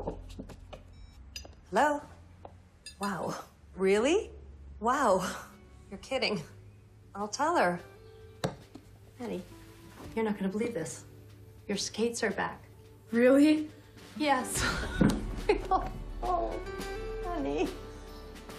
Hello? Wow. Really? Wow. You're kidding. I'll tell her. Maddie, you're not gonna believe this. Your skates are back. Really? Yes. Oh, honey.